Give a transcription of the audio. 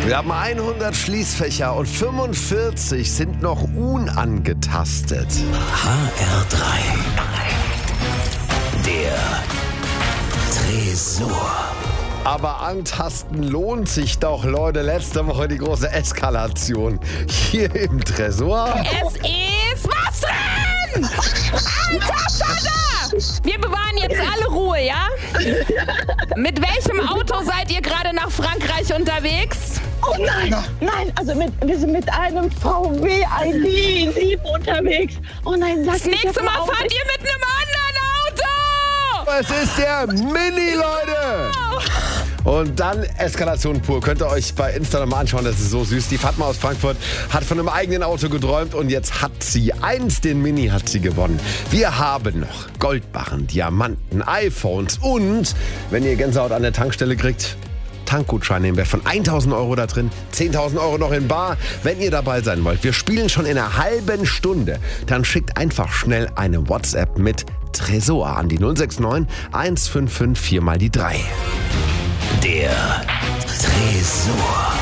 Wir haben 100 Schließfächer und 45 sind noch unangetastet. HR3. Der Tresor. Aber antasten lohnt sich doch, Leute. Letzte Woche die große Eskalation hier im Tresor. Es ist was drin! Antaster! Wir bewahren jetzt alle Ruhe, ja? Mit welchem Auto seid ihr gerade nach Frankreich unterwegs? Oh nein, nein, also wir sind mit einem VW ID7 unterwegs. Oh nein, Das nächste Mal fahrt ihr mit einem anderen Auto! Es ist der Mini, Leute! Und dann Eskalation pur. Könnt ihr euch bei Insta nochmal anschauen, das ist so süß. Die Fatma aus Frankfurt hat von einem eigenen Auto geträumt und jetzt hat sie den Mini hat sie gewonnen. Wir haben noch Goldbarren, Diamanten, iPhones und, wenn ihr Gänsehaut an der Tankstelle kriegt, Tankgutscheine im Wert von 1.000 Euro da drin, 10.000 Euro noch in bar. Wenn ihr dabei sein wollt, wir spielen schon in einer halben Stunde, dann schickt einfach schnell eine WhatsApp mit Tresor an die 069 155 4 mal die 3. Der Tresor.